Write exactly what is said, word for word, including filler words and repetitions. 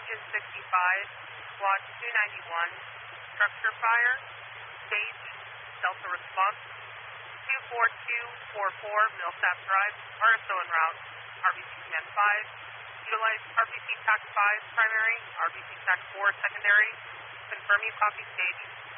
Engine sixty-five, Squad two ninety-one, structure fire, stage, Delta response, two four two four four, Millsap Drive, R S O en route, R B C Command five, utilize R B C TAC five primary, R B C TAC four secondary, confirm you copy stage.